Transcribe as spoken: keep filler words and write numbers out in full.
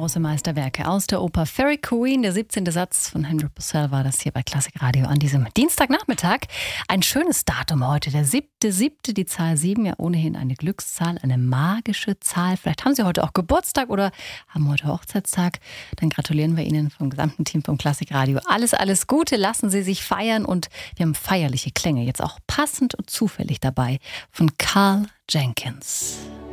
große Meisterwerke aus der Oper Fairy Queen. Der siebzehnte Satz von Henry Purcell war das hier bei Klassik Radio an diesem Dienstagnachmittag. Ein schönes Datum heute, der siebte siebte, die Zahl sieben, ja ohnehin eine Glückszahl, eine magische Zahl. Vielleicht haben Sie heute auch Geburtstag oder haben heute Hochzeitstag. Dann gratulieren wir Ihnen vom gesamten Team vom Klassik Radio. Alles, alles Gute, lassen Sie sich feiern und wir haben feierliche Klänge, jetzt auch passend und zufällig dabei, von Carl Jenkins.